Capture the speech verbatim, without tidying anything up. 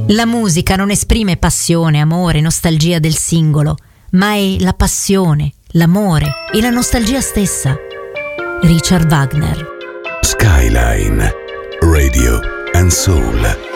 La musica non esprime passione, amore, nostalgia del singolo, ma è la passione, l'amore e la nostalgia stessa. Richard Wagner. Skyline Radio and Soul.